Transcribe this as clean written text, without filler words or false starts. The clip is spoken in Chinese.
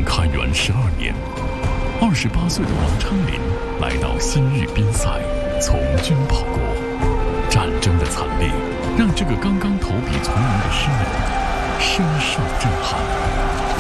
开元12年，28岁的王昌龄来到新日边塞从军报国。战争的惨烈让这个刚刚投笔从戎的诗人深受震撼。